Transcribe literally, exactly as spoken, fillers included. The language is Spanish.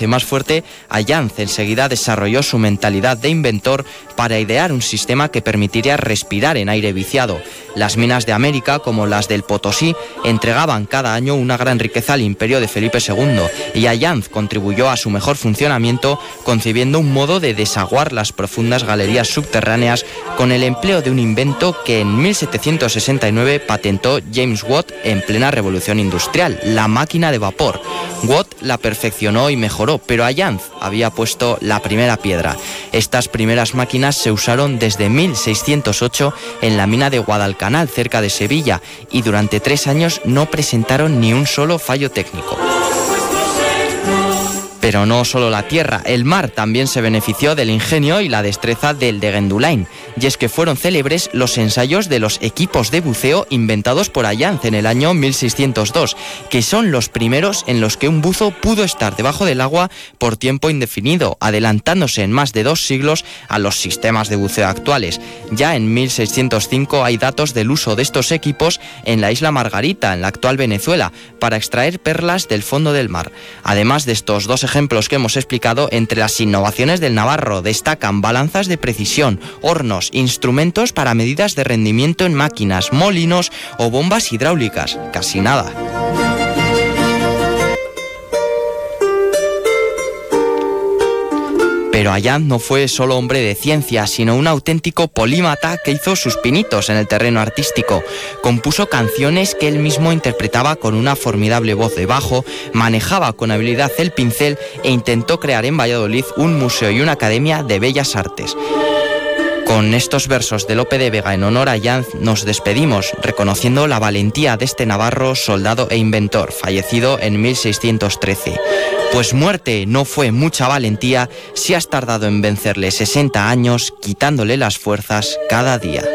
hace más fuerte, Allanz enseguida desarrolló su mentalidad de inventor para idear un sistema que permitiría respirar en aire viciado. Las minas de América, como las del Potosí, entregaban cada año una gran riqueza al imperio de Felipe segundo, y Allanz contribuyó a su mejor funcionamiento concibiendo un modo de desaguar las profundas galerías subterráneas con el empleo de un invento que en mil setecientos sesenta y nueve patentó James Watt en plena revolución industrial, la máquina de vapor. Watt la perfeccionó y mejoró, pero Allanz había puesto la primera piedra. Estas primeras máquinas se usaron desde mil seiscientos ocho en la mina de Guadalcanal, cerca de Sevilla, y durante tres años no presentaron ni un solo fallo técnico. Pero no solo la tierra, el mar también se benefició del ingenio y la destreza del de Gendulain, y es que fueron célebres los ensayos de los equipos de buceo inventados por Allanz en el año mil seiscientos dos, que son los primeros en los que un buzo pudo estar debajo del agua por tiempo indefinido, adelantándose en más de dos siglos a los sistemas de buceo actuales. Ya en mil seiscientos cinco hay datos del uso de estos equipos en la isla Margarita, en la actual Venezuela, para extraer perlas del fondo del mar. Además de estos dos ejemplos que hemos explicado, entre las innovaciones del navarro destacan balanzas de precisión, hornos, instrumentos para medidas de rendimiento en máquinas, molinos o bombas hidráulicas. Casi nada. Pero Allanz no fue solo hombre de ciencia, sino un auténtico polímata que hizo sus pinitos en el terreno artístico. Compuso canciones que él mismo interpretaba con una formidable voz de bajo, manejaba con habilidad el pincel e intentó crear en Valladolid un museo y una academia de bellas artes. Con estos versos de Lope de Vega en honor a Allanz nos despedimos, reconociendo la valentía de este navarro, soldado e inventor, fallecido en mil seiscientos trece. Pues muerte no fue mucha valentía si has tardado en vencerle sesenta años, quitándole las fuerzas cada día.